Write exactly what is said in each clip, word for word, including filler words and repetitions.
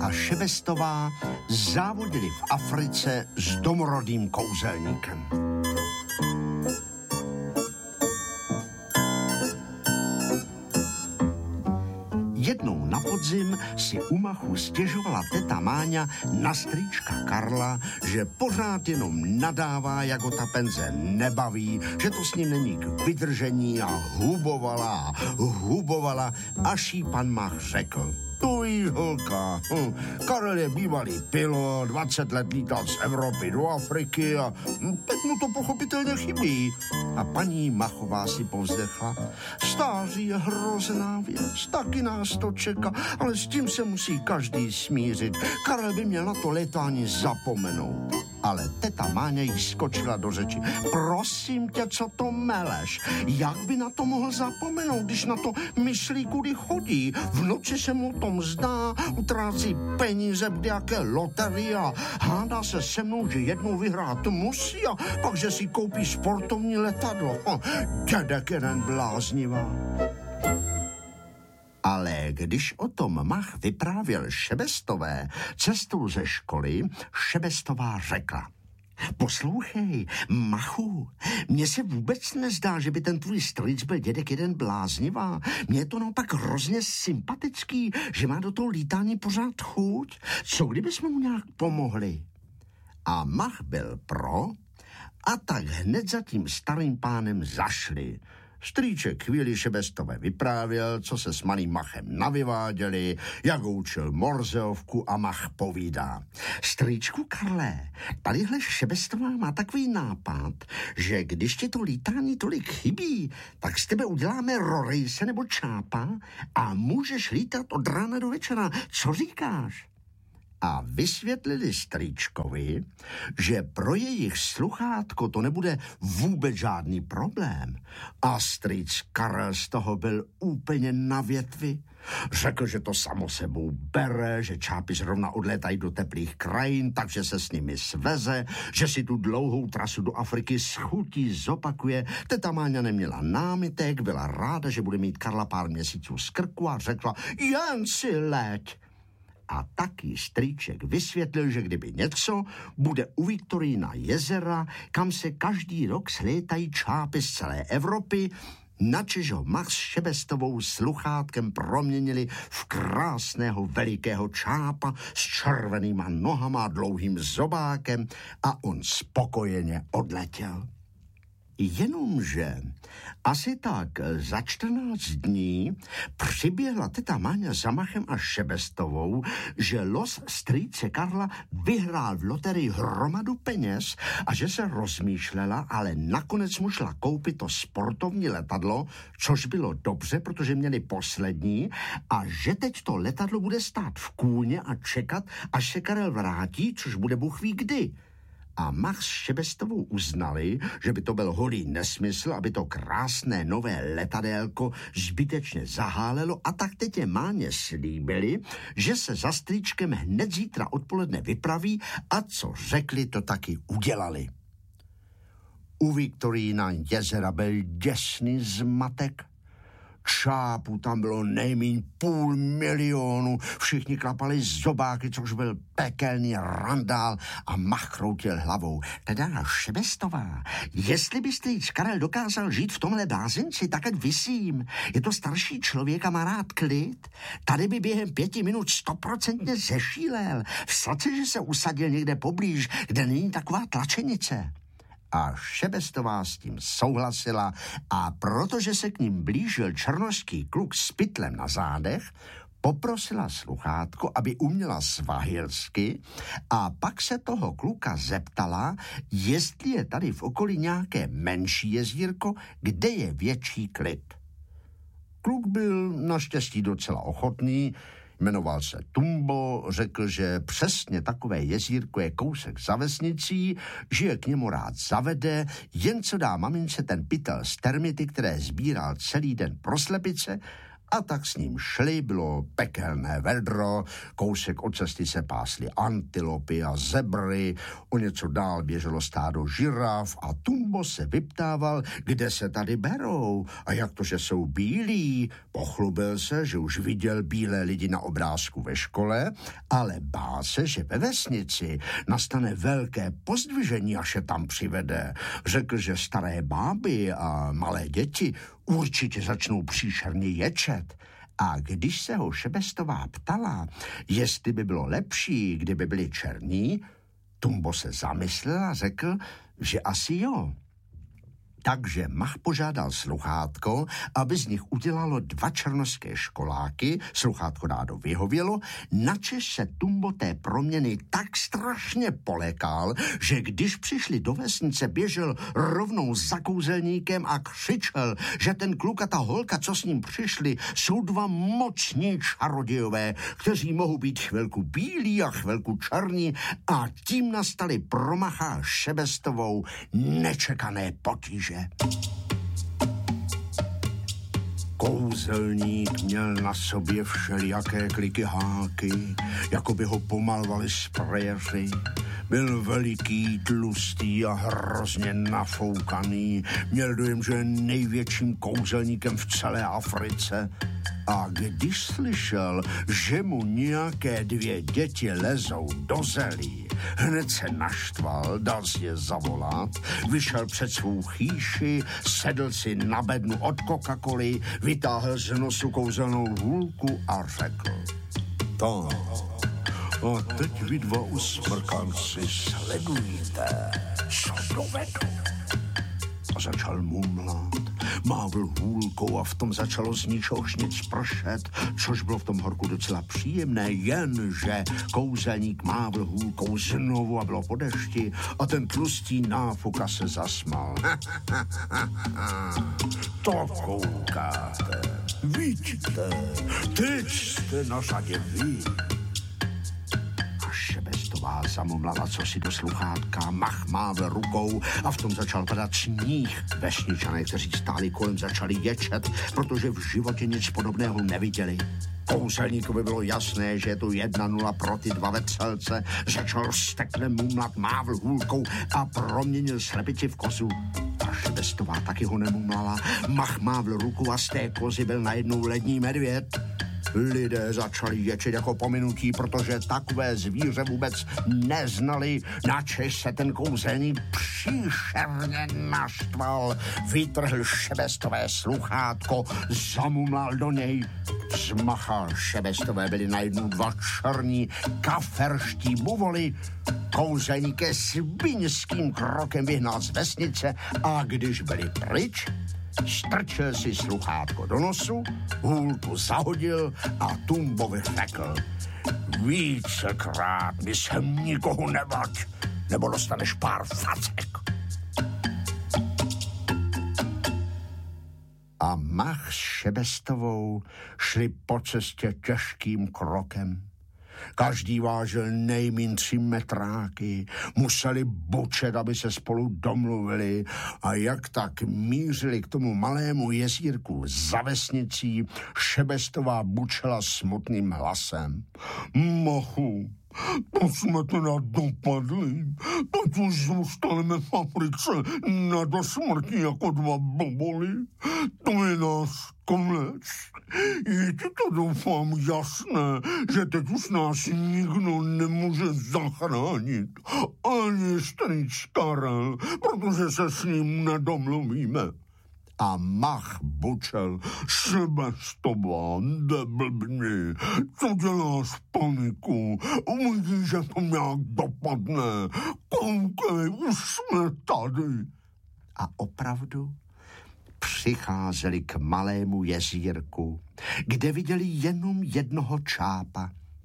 a Šebestová závodili v Africe s domorodým kouzelníkem. Jednou na podzim si u machu stěžovala teta Máňa na strýčka Karla, že pořád jenom nadává, jak ho ta penze nebaví, že to s ním není k vydržení, a hubovala, hubovala, až jí pan mach řekl: To jí holka, hm. Karel je bývalý pilot, dvacet let lítal z Evropy do Afriky a teď mu to pochopitelně chybí. A paní Machová si povzdechla: Stáří je hrozná věc, taky nás to čeká, ale s tím se musí každý smířit. Karel by měl na to létání zapomenout. Ale teta Máňa jí skočila do řeči: Prosím tě, co to meleš? Jak by na to mohl zapomenout, když na to myslí, kudy chodí? V noci se mu o tom zdá, utrácí peníze v nějaké loterii a hádá se se mnou, že jednou vyhrát musí a pak, že si koupí sportovní letadlo. Dědek jeden bláznivá. Ale když o tom mach vyprávěl Šebestové cestou ze školy, Šebestová řekla: Poslouchej, machu, mně se vůbec nezdá, že by ten tvůj strýc byl dědek jeden bláznivá. Mně je to naopak hrozně sympatický, že má do toho lítání pořád chuť. Co kdyby jsme mu nějak pomohli? A mach byl pro, a tak hned za tím starým pánem zašli. Strýček chvíli Šebestové vyprávěl, co se s malým machem navyváděli, jak učil morzeovku, a mach povídá: Strýčku Karle, tadyhle Šebestová má takový nápad, že když ti to lítání tolik chybí, tak z tebe uděláme rorejse nebo čápa a můžeš lítat od rána do večera. Co říkáš? A vysvětlili strýčkovi, že pro jejich sluchátko to nebude vůbec žádný problém. A strýc Karel z toho byl úplně na větvi. Řekl, že to samo sebou bere, že čápy zrovna odlétají do teplých krajin, takže se s nimi sveze, že si tu dlouhou trasu do Afriky s chutí zopakuje. Teta Máňa neměla námitek, byla ráda, že bude mít Karla pár měsíců z krku, a řekla: Jen si leď. A taky strýček vysvětlil, že kdyby něco, bude u Viktorína jezera, kam se každý rok slétají čápy z celé Evropy, načež ho mach s Šebestovou sluchátkem proměnili v krásného velikého čápa s červenýma nohama a dlouhým zobákem, a on spokojeně odletěl. Jenomže asi tak za čtrnáct dní přiběhla teta Máňa za machem a Šebestovou, že los strýce Karla vyhrál v loterii hromadu peněz a že se rozmýšlela, ale nakonec mu šla koupit to sportovní letadlo, což bylo dobře, protože měli poslední, a že teď to letadlo bude stát v kůně a čekat, až se Karel vrátí, což bude Bůh ví kdy. A mach s Šebestovou uznali, že by to byl holý nesmysl, aby to krásné nové letadélko zbytečně zahálelo, a tak tetě Máně slíbili, že se za strýčkem hned zítra odpoledne vypraví, a co řekli, to taky udělali. U Viktorína jezera byl děsný zmatek. Čápů tam bylo nejmíň půl milionu, všichni klapali zobáky, což byl pekelný randál, a mach kroutil hlavou. Teda Šebestová, jestli by strýc Karel dokázal žít v tomhle blázinci, tak ať visím. Je to starší člověk a má rád klid. Tady by během pěti minut stoprocentně zešílel. Vsad se, že se usadil někde poblíž, kde není taková tlačenice. A Šebestová s tím souhlasila, a protože se k ním blížil černošský kluk s pytlem na zádech, poprosila sluchátko, aby uměla svahilsky, a pak se toho kluka zeptala, jestli je tady v okolí nějaké menší jezírko, kde je větší klid. Kluk byl naštěstí docela ochotný, jmenoval se Tumbo, řekl, že přesně takové jezírko je kousek za vesnicí, že je k němu rád zavede, jen co dá mamince ten pytel z termity, které sbíral celý den pro slepice, A tak s ním šli, bylo pekelné vedro, kousek od cesty se pásly antilopy a zebry, o něco dál běželo stádo žiraf a Tumbo se vyptával, kde se tady berou a jak to, že jsou bílí. Pochlubil se, že už viděl bílé lidi na obrázku ve škole, ale bál se, že ve vesnici nastane velké pozdvižení, až je tam přivede. Řekl, že staré báby a malé děti určitě začnou příšerně ječet. A když se ho Šebestová ptala, jestli by bylo lepší, kdyby byli černí, Tumbo se zamyslel a řekl, že asi jo. Takže Mach požádal sluchátko, aby z nich udělalo dva černošské školáky, sluchátko rádo vyhovělo, načež se Tumbo té proměny tak strašně polekal, že když přišli do vesnice, běžel rovnou za kouzelníkem a křičel, že ten kluk a ta holka, co s ním přišli, jsou dva mocní čarodějové, kteří mohou být chvilku bílí a chvilku černí, a tím nastali pro Macha a Šebestovou nečekané potíže. Kouzelník měl na sobě všelijaké kliky háky, jako by ho pomalovali sprejeři. Byl veliký, tlustý a hrozně nafoukaný. Měl dojem, že je největším kouzelníkem v celé Africe. A když slyšel, že mu nějaké dvě děti lezou do zelí, hned se naštval, dal si je zavolat, vyšel před svou chýši, sedl si na bednu od Coca-Coly, vytáhl z nosu kouzelnou hůlku a řekl: "Tak, a teď vy dva usmrkanci sledujte, co dovedu." A začal mumlat, mávl hůlkou a v tom začalo z ničeho nic pršet, což bylo v tom horku docela příjemné, jenže kouzelník mávl hůlkou znovu a bylo po dešti a ten tlustý náfuka se zasmal. To koukáte, vidíte, teď jste na řadě vy. Šebestová zamumlala cosi do sluchátka, Mach mávl rukou a v tom začal padat sníh. Vesničané, kteří stáli kolem, začali ječet, protože v životě nic podobného neviděli. Kouzelníkovi bylo jasné, že je to jedna nula pro ty dva vetřelce. Začal stekle mumlat, mávl hůlkou a proměnil slepici v kozu. A Šebestová taky ho nemumlala. Mach mávl ruku a z té kozy byl najednou lední medvěd. Lidé začali ječet jako pominutí, protože takové zvíře vůbec neznali, načež se ten kouzelník příšerně naštval. Vytrhl Šebestové sluchátko, zamumlal do něj. Z Macha Šebestové byli najednou dva černí kaferští buvoli. Kouzelník je sviňským krokem vyhnal z vesnice a když byli pryč, strčil si sluchátko do nosu, hůlku zahodil a Tumbovi řekl: "Vícekrát mi sem nikoho nevaď, nebo dostaneš pár facek." A Mach s Šebestovou šli po cestě těžkým krokem. Každý vážil nejmín tři metráky, museli bučet, aby se spolu domluvili, a jak tak mířili k tomu malému jezírku za vesnicí, Šebestová bučela smutným hlasem: "Machu, to jsme teda dopadli, teď už zůstaneme v Africe na do smrti jako dva boboli. To je náš konec. Je ti to, doufám, jasné, že teď už nás nikdo nemůže zachránit. Ani strýc Karel, protože se s ním nedomluvíme." A Mach bučel: "Šebestová, neblbni, co děláš paniku? Uvidíš, že to nějak dopadne. Koukej, už jsme tady." A opravdu přicházeli k malému jezírku, kde viděli jenom jednoho čápa.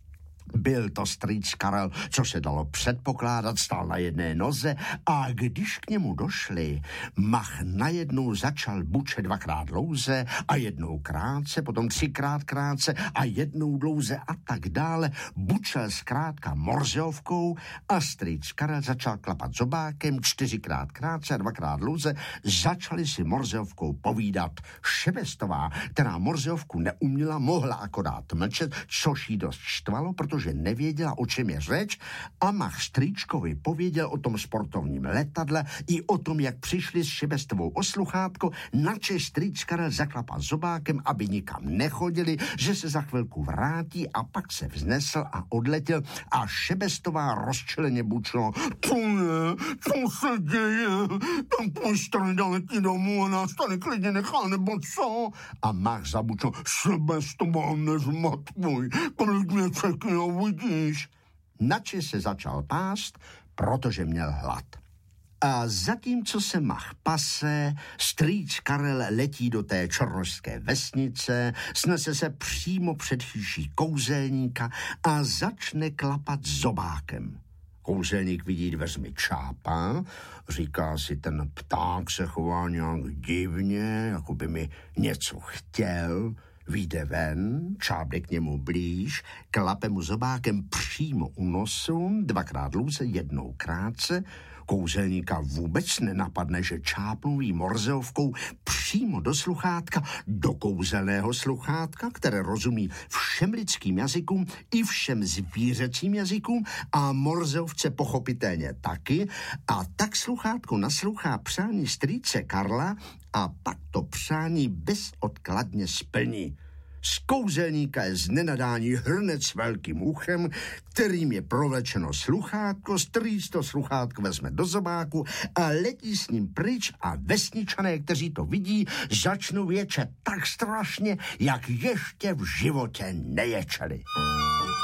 Byl to strýc Karel, co se dalo předpokládat, stál na jedné noze a když k němu došli, Mach najednou začal bučet dvakrát dlouze a jednou krátce, potom třikrát krátce a jednou dlouze a tak dále. Bučel zkrátka morzeovkou a strýc Karel začal klapat zobákem čtyřikrát krátce a dvakrát dlouze. Začali si morzeovkou povídat. Šebestová, která morzeovku neuměla, mohla akorát mlčet, což jí dost štvalo, protože nevěděla, o čem je řeč, a Mach strýčkovi pověděl o tom sportovním letadle i o tom, jak přišli s Šebestovou o sluchátko, načež strýc Karel zaklapal zobákem, aby nikam nechodili, že se za chvilku vrátí, a pak se vznesl a odletěl a Šebestová rozčileně bučila. Co je? Co se děje? Ten tvůj strejda letí domů a nás tady klidně nechal, nebo co? A Mach zabučil. Šebestová, nezmatvuj, klidně čekni a uvidíš. Nači se začal pást, protože měl hlad. A zatímco se Mach pase, strýc Karel letí do té čornošské vesnice, snese se přímo před chýší kouzelníka a začne klapat zobákem. Kouzelník vidí dveřmi čápa, říká si, ten pták se chová nějak divně, jako by mi něco chtěl. Vyjde ven, čáp jde k němu blíž, klape mu zobákem přímo u nosu, dvakrát dlouze, jednou krátce. Kouzelníka vůbec nenapadne, že čáp mluví morzeovkou přímo do sluchátka, do kouzelného sluchátka, které rozumí všem lidským jazykům i všem zvířecím jazykům a morzeovce pochopitelně taky, a tak sluchátko naslouchá přání strýce Karla a pak to přání bezodkladně splní. Z kouzelníka je z nenadání hrnec s velkým uchem, kterým je provlečeno sluchátko, strýc to sluchátko vezme do zobáku a letí s ním pryč a vesničané, kteří to vidí, začnou ječet tak strašně, jak ještě v životě neječeli.